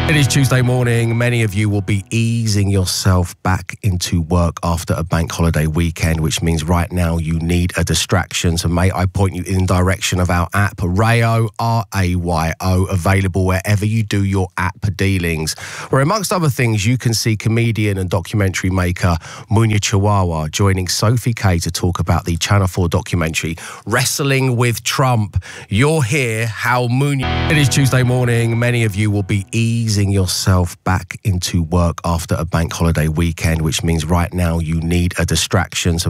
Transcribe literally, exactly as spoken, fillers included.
It is Tuesday morning. Many of you will be easing yourself back into work after a bank holiday weekend, which means right now you need a distraction. So may I point you in the direction of our app, Rayo, R A Y O, available wherever you do your app dealings, where amongst other things you can see comedian and documentary maker Munya Chawawa joining Sophie Kay to talk about the Channel four documentary Wrestling with Trump. You'll hear how Munya... It is Tuesday morning. Many of you will be easing yourself back into work after a bank holiday weekend, which means right now you need a distraction. So